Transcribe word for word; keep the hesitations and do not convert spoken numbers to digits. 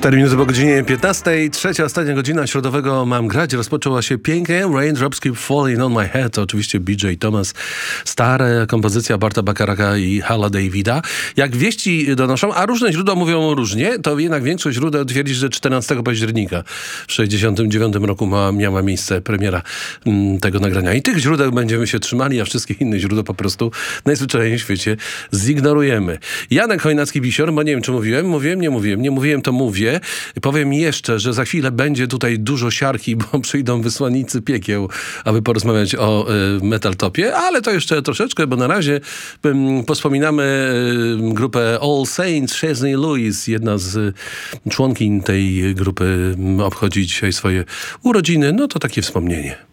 cztery minuty po godzinie piętnastej, trzecia, ostatnia godzina środowego Mam grać. Rozpoczęła się pięknie. Raindrops Keep Falling on My Head. To oczywiście B J Thomas. Stara kompozycja Barta Bacharaka i Hala Davida. Jak wieści donoszą, a różne źródła mówią różnie, to jednak większość źródeł twierdzi, że czternastego października w sześćdziesiątym dziewiątym roku ma, miała miejsce premiera m, tego nagrania. I tych źródeł będziemy się trzymali, a wszystkie inne źródła po prostu najzwyczajniej w świecie zignorujemy. Janek Chojnacki-Bisior, bo nie wiem, czy mówiłem. Mówiłem, nie mówiłem. Nie mówiłem, to mówię. Powiem jeszcze, że za chwilę będzie tutaj dużo siarki, bo przyjdą wysłannicy piekieł, aby porozmawiać o y, Metal Topie, ale to jeszcze troszeczkę, bo na razie y, pospominamy y, grupę All Saints. Shaznay Lewis, jedna z y, członkiń tej grupy, y, obchodzi dzisiaj swoje urodziny. No to takie wspomnienie.